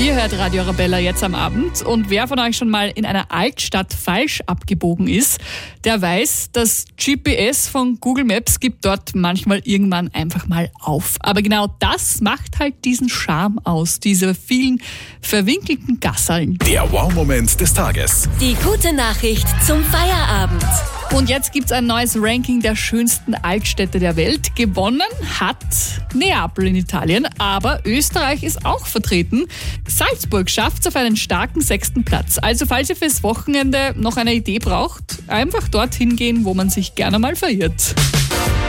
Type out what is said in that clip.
Ihr hört Radio Arabella jetzt am Abend und wer von euch schon mal in einer Altstadt falsch abgebogen ist, der weiß, das GPS von Google Maps gibt dort manchmal irgendwann einfach mal auf. Aber genau das macht halt diesen Charme aus, diese vielen verwinkelten Gasserln. Der Wow-Moment des Tages. Die gute Nachricht zum Feierabend. Und jetzt gibt's ein neues Ranking der schönsten Altstädte der Welt. Gewonnen hat Neapel in Italien, aber Österreich ist auch vertreten. Salzburg schafft's auf einen starken 6. Platz. Also falls ihr fürs Wochenende noch eine Idee braucht, einfach dorthin gehen, wo man sich gerne mal verirrt.